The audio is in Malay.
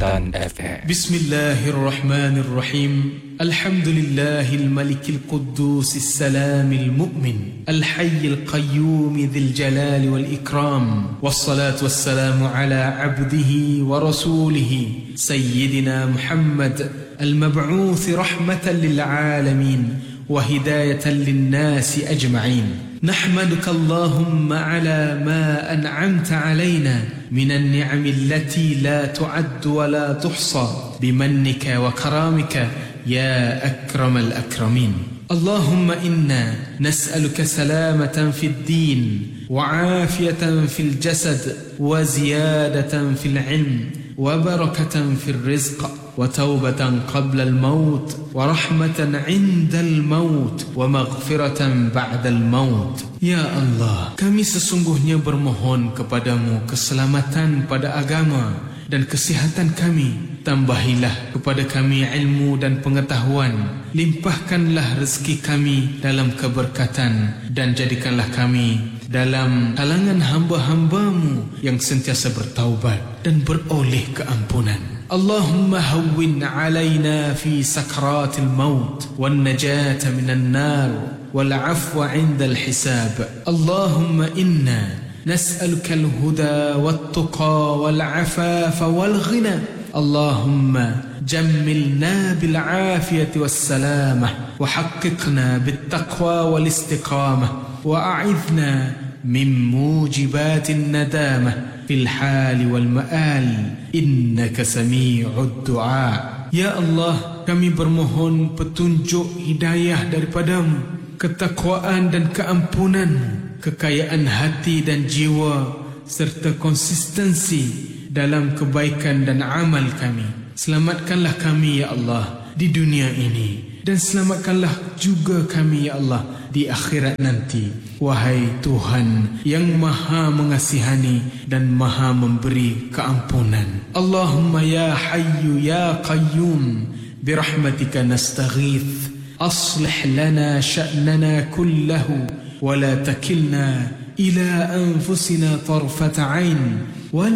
Intan FM. Bismillahirrahmanirrahim. Alhamdulillahil malikil quddusis salamil mu'min al-hayyil qayyumi dhil jalali wal ikram. Wassalatu wassalamu ala abdihi wa rasulihi Sayyidina Muhammad al-mab'uthi rahmatan lil alamin wa hidayatan lin nasi ajma'in. نحمدك اللهم على ما أنعمت علينا من النعم التي لا تعد ولا تحصى بمنك وكرامك يا أكرم الأكرمين. اللهم إنا نسألك سلامة في الدين وعافية في الجسد وزيادة في العلم وبركة في الرزق وتوبة قبل الموت ورحمة عند الموت ومغفرة بعد الموت. Ya Allah, kami sesungguhnya bermohon kepadamu keselamatan pada agama dan kesihatan kami. Tambahilah kepada kami ilmu dan pengetahuan. Limpahkanlah rezeki kami dalam keberkatan dan jadikanlah kami dalam kalangan hamba-hambamu yang sentiasa bertaubat dan beroleh keampunan. Allahumma hawwin alaina fi sakratil maut wan najata minan nar wal afwa 'inda al hisab. Allahumma inna nas'aluka al huda wat tuqa wal afafa wal ghina. Allahumma jammilna bil afiyati was salamah wa haqqiqna bit taqwa wal istiqamah wa a'idhna min mujibatin nadamah fil hali wal ma'al innaka sami'ud du'a. Ya Allah, kami bermohon petunjuk hidayah daripadamu, ketakwaan dan keampunan, kekayaan hati dan jiwa serta konsistensi dalam kebaikan dan amal kami. Selamatkanlah kami ya Allah di dunia ini dan selamatkanlah juga kami ya Allah di akhirat nanti. Wahai Tuhan yang maha mengasihani dan maha memberi keampunan. Allahumma ya hayyu ya qayyum birahmatika nastaghith aslih lana sya'nana kullahu wa la takilna ila anfusina tarfata 'ain wa